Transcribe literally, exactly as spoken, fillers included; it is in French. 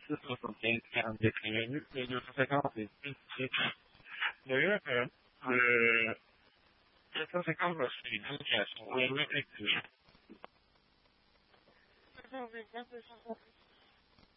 soixante-quinze, quarante-quatre minutes, le deux cent cinquante est tout de suite. D'ailleurs, euh, le quatre cent cinquante va se faire une indication. On va effectuer.